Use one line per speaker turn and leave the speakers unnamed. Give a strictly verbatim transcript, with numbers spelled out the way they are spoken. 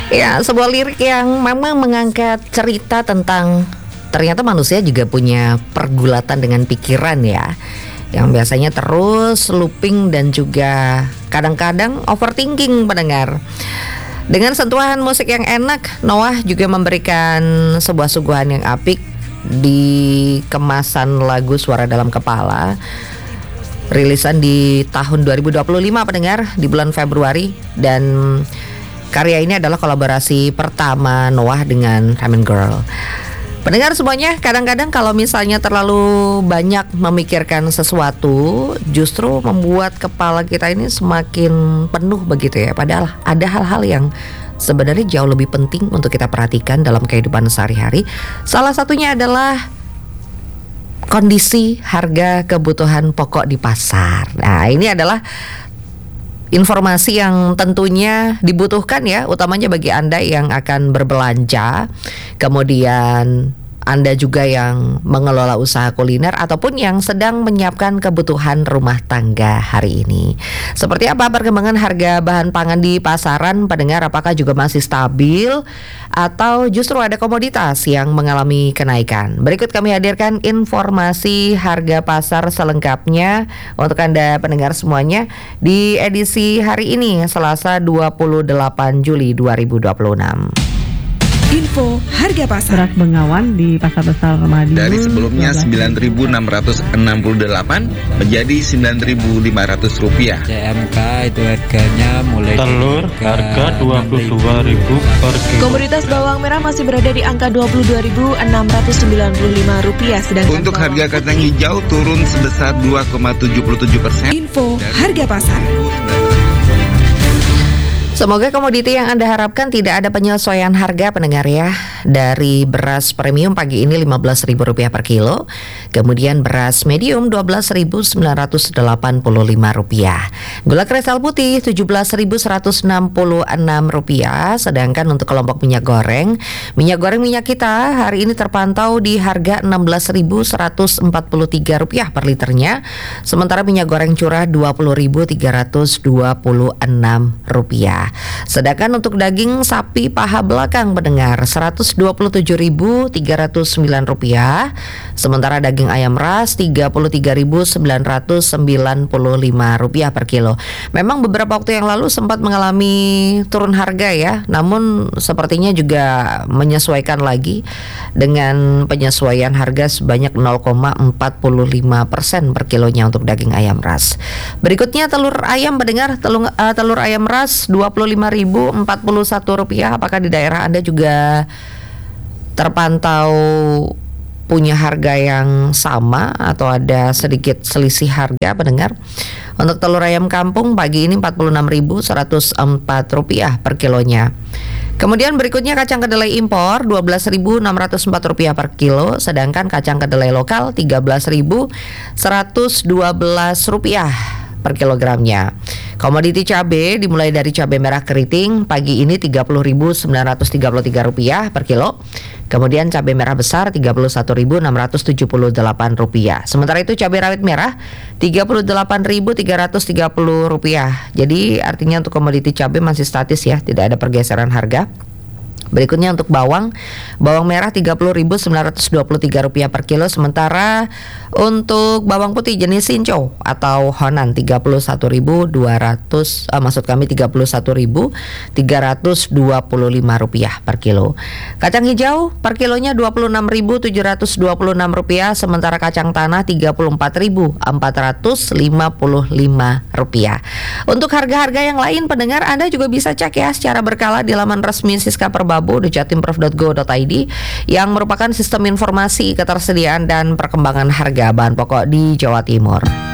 Ya, sebuah lirik yang memang mengangkat cerita tentang ternyata manusia juga punya pergulatan dengan pikiran ya, yang biasanya terus looping dan juga kadang-kadang overthinking pendengar. Dengan sentuhan musik yang enak, Noah juga memberikan sebuah suguhan yang apik di kemasan lagu Suara Dalam Kepala, rilisan di tahun dua ribu dua puluh lima pendengar, di bulan Februari. Dan karya ini adalah kolaborasi pertama Noah dengan Ramen Girl. Pendengar semuanya, kadang-kadang kalau misalnya terlalu banyak memikirkan sesuatu, justru membuat kepala kita ini semakin penuh begitu ya. Padahal ada hal-hal yang sebenarnya jauh lebih penting untuk kita perhatikan dalam kehidupan sehari-hari. Salah satunya adalah kondisi harga kebutuhan pokok di pasar. Nah, ini adalah informasi yang tentunya dibutuhkan ya, utamanya bagi Anda yang akan berbelanja, kemudian Anda juga yang mengelola usaha kuliner ataupun yang sedang menyiapkan kebutuhan rumah tangga hari ini. Seperti apa perkembangan harga bahan pangan di pasaran pendengar? Apakah juga masih stabil atau justru ada komoditas yang mengalami kenaikan? Berikut kami hadirkan informasi harga pasar selengkapnya untuk Anda pendengar semuanya di edisi hari ini, Selasa dua puluh delapan Juli dua ribu dua puluh enam.
Info harga pasar.
Beras Bengawan di Pasar Besar Madiun
dari sebelumnya sembilan ribu enam ratus enam puluh delapan menjadi sembilan ribu lima ratus rupiah.
C M K itu harganya mulai
telur harga dua puluh dua ribu per kilo.
Komoditas bawang merah masih berada di angka dua puluh dua ribu enam ratus sembilan puluh lima rupiah, sedangkan
untuk harga kacang hijau turun sebesar dua koma tujuh tujuh persen.
Info harga pasar.
Semoga komoditi yang Anda harapkan tidak ada penyesuaian harga pendengar ya. Dari beras premium pagi ini lima belas ribu rupiah per kilo. Kemudian beras medium dua belas ribu sembilan ratus delapan puluh lima rupiah. Gula kristal putih tujuh belas ribu seratus enam puluh enam rupiah. Sedangkan untuk kelompok minyak goreng, minyak goreng minyak kita hari ini terpantau di harga enam belas ribu seratus empat puluh tiga rupiah per liternya. Sementara minyak goreng curah dua puluh ribu tiga ratus dua puluh enam rupiah. Sedangkan untuk daging sapi paha belakang pendengar seratus dua puluh tujuh ribu tiga ratus sembilan rupiah. Sementara daging ayam ras tiga puluh tiga ribu sembilan ratus sembilan puluh lima rupiah per kilo. Memang beberapa waktu yang lalu sempat mengalami turun harga ya, namun sepertinya juga menyesuaikan lagi dengan penyesuaian harga sebanyak nol koma empat lima persen per kilonya untuk daging ayam ras. Berikutnya telur ayam pendengar, telur, uh, telur ayam ras dua puluh lima ribu empat puluh satu rupiah. Apakah di daerah Anda juga terpantau punya harga yang sama atau ada sedikit selisih harga pendengar? Untuk telur ayam kampung pagi ini empat puluh enam ribu seratus empat rupiah per kilonya. Kemudian berikutnya kacang kedelai impor dua belas ribu enam ratus empat rupiah per kilo, sedangkan kacang kedelai lokal tiga belas ribu seratus dua belas rupiah per kilogramnya. Komoditi cabai dimulai dari cabai merah keriting pagi ini tiga puluh ribu sembilan ratus tiga puluh tiga rupiah per kilo. Kemudian cabai merah besar tiga puluh satu ribu enam ratus tujuh puluh delapan rupiah. Sementara itu cabai rawit merah tiga puluh delapan ribu tiga ratus tiga puluh rupiah. Jadi artinya untuk komoditi cabai masih statis ya, tidak ada pergeseran harga. Berikutnya untuk bawang, bawang merah tiga puluh ribu sembilan ratus dua puluh tiga rupiah per kilo. Sementara untuk bawang putih jenis Sincho atau Honan tiga puluh satu ribu dua ratus, eh, maksud kami tiga puluh satu ribu tiga ratus dua puluh lima rupiah per kilo. Kacang hijau per kilonya dua puluh enam ribu tujuh ratus dua puluh enam rupiah. Sementara kacang tanah tiga puluh empat ribu empat ratus lima puluh lima rupiah. Untuk harga-harga yang lain pendengar, Anda juga bisa cek ya secara berkala di laman resmi Siska Perbabu jatimprov dot go dot i d yang merupakan sistem informasi ketersediaan dan perkembangan harga bahan pokok di Jawa Timur.